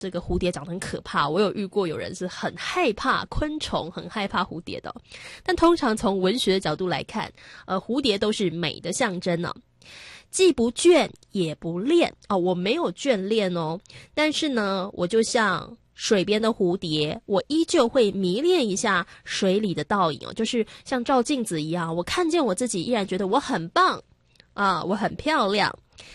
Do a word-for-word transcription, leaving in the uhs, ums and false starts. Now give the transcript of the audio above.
这个蝴蝶长得很可怕，我有遇过有人是很害怕昆虫，很害怕蝴蝶的。但通常从文学的角度来看，呃，蝴蝶都是美的象征呢、啊。既不倦也不恋哦，我没有眷恋哦，但是呢，我就像水边的蝴蝶，我依旧会迷恋一下水里的倒影哦，就是像照镜子一样，我看见我自己，依然觉得我很棒啊，我很漂亮。